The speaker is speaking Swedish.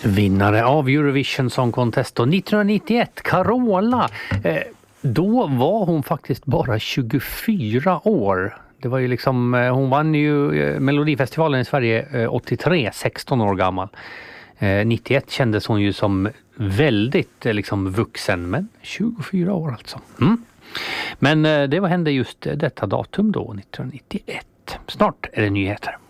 Vinnare av Eurovision Song Contest 1991, Carola. Då var hon faktiskt bara 24 år. Det var ju liksom, hon vann ju Melodifestivalen i Sverige 83, 16 år gammal. 91 kändes hon ju som väldigt liksom vuxen, men 24 år alltså. Men det var hände just detta datum då, 1991. Snart är det nyheter.